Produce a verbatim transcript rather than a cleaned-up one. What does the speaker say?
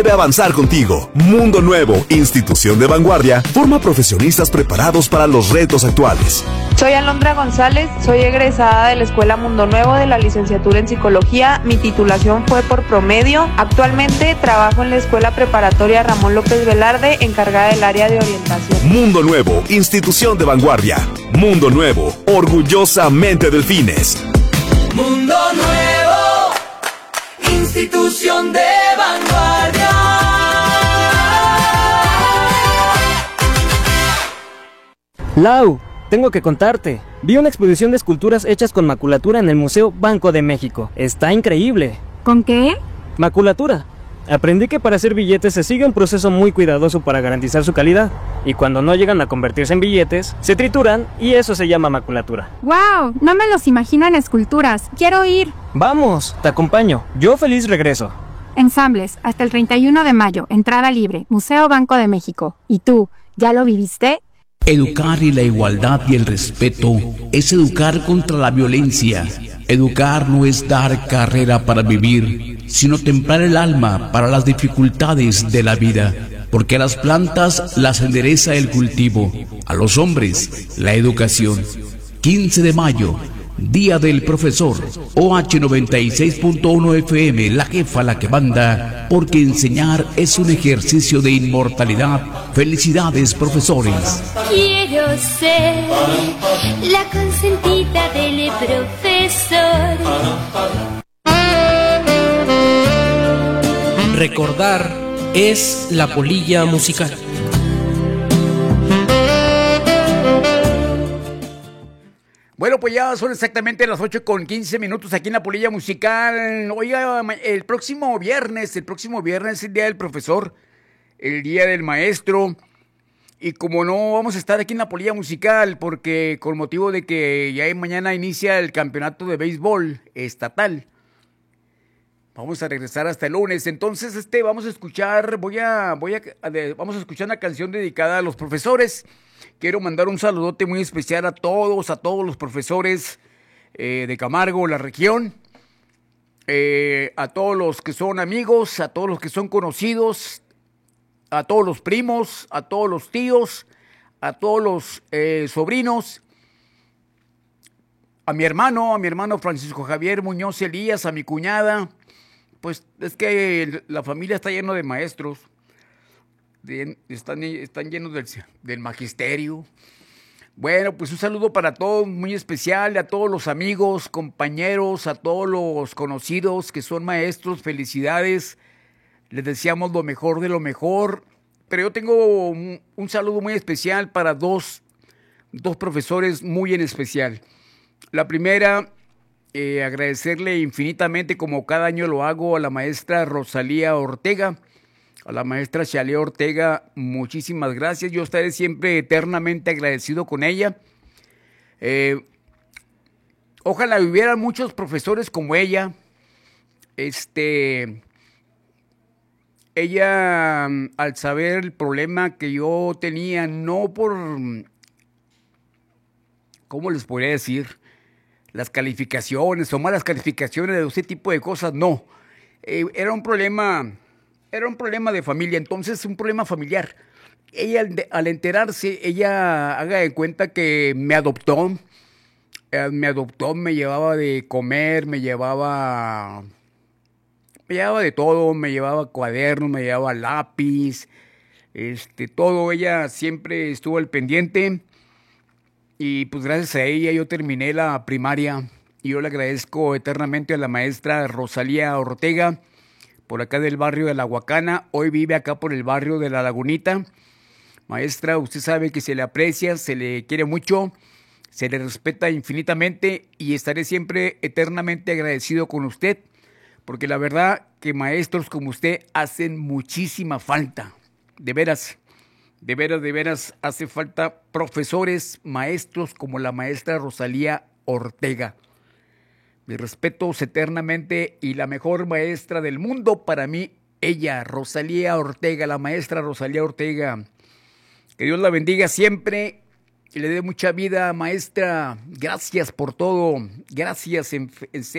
Debe avanzar contigo. Mundo Nuevo, institución de vanguardia, forma profesionistas preparados para los retos actuales. Soy Alondra González, soy egresada de la Escuela Mundo Nuevo de la licenciatura en Psicología. Mi titulación fue por promedio. Actualmente trabajo en la Escuela Preparatoria Ramón López Velarde, encargada del área de orientación. Mundo Nuevo, institución de vanguardia. Mundo Nuevo, orgullosamente Delfines. Mundo Nuevo, institución de vanguardia. Lau, tengo que contarte. Vi una exposición de esculturas hechas con maculatura en el Museo Banco de México. Está increíble. ¿Con qué? Maculatura. Aprendí que para hacer billetes se sigue un proceso muy cuidadoso para garantizar su calidad. Y cuando no llegan a convertirse en billetes, se trituran y eso se llama maculatura. ¡Wow! No me los imagino en esculturas. ¡Quiero ir! Vamos, te acompaño. Yo feliz regreso. Ensambles, hasta el treinta y uno de mayo, entrada libre, Museo Banco de México. ¿Y tú, ya lo viviste? Educar y la igualdad y el respeto es educar contra la violencia. Educar no es dar carrera para vivir, sino templar el alma para las dificultades de la vida. Porque a las plantas las endereza el cultivo, a los hombres la educación. quince de mayo, Día del Profesor. O H noventa y seis punto uno F M, la jefa la que manda, porque enseñar es un ejercicio de inmortalidad. Felicidades, profesores. Quiero ser la consentida del profesor. Recordar es la polilla musical. Bueno, pues ya son exactamente las ocho con quince minutos aquí en la polilla musical. Oiga, el próximo viernes, el próximo viernes es el Día del Profesor, el Día del Maestro. Y como no vamos a estar aquí en la polilla musical, porque con motivo de que ya mañana inicia el campeonato de béisbol estatal, vamos a regresar hasta el lunes. Entonces, este, vamos a escuchar, voy a, voy a, vamos a escuchar una canción dedicada a los profesores. Quiero mandar un saludote muy especial a todos, a todos los profesores eh, de Camargo, la región, eh, a todos los que son amigos, a todos los que son conocidos, a todos los primos, a todos los tíos, a todos los eh, sobrinos, a mi hermano, a mi hermano Francisco Javier Muñoz Elías, a mi cuñada. Pues es que la familia está lleno de maestros. De, están, están llenos del, del magisterio. Bueno, pues un saludo para todos, muy especial, a todos los amigos, compañeros, a todos los conocidos que son maestros, felicidades, les deseamos lo mejor de lo mejor, pero yo tengo un, un saludo muy especial para dos, dos profesores muy en especial. La primera, eh, agradecerle infinitamente, como cada año lo hago, a la maestra Rosalía Ortega. A la maestra Xalea Ortega, muchísimas gracias. Yo estaré siempre eternamente agradecido con ella. Eh, ojalá hubieran muchos profesores como ella. Este, ella, al saber el problema que yo tenía, no por, ¿cómo les podría decir? Las calificaciones o malas calificaciones de ese tipo de cosas, no. Eh, era un problema... Era un problema de familia, entonces un problema familiar. Ella, al, al enterarse, ella haga de cuenta que me adoptó, eh, me adoptó, me llevaba de comer, me llevaba, me llevaba de todo, me llevaba cuadernos, me llevaba lápiz, este, todo. Ella siempre estuvo al pendiente y pues gracias a ella yo terminé la primaria y yo le agradezco eternamente a la maestra Rosalía Ortega, por acá del barrio de La Huacana. Hoy vive acá por el barrio de La Lagunita. Maestra, usted sabe que se le aprecia, se le quiere mucho, se le respeta infinitamente y estaré siempre eternamente agradecido con usted, porque la verdad que maestros como usted hacen muchísima falta. De veras, de veras, de veras hace falta profesores, maestros como la maestra Rosalía Ortega. Mis respetos eternamente y la mejor maestra del mundo para mí, ella, Rosalía Ortega, la maestra Rosalía Ortega. Que Dios la bendiga siempre y le dé mucha vida, maestra. Gracias por todo. Gracias en, en serio.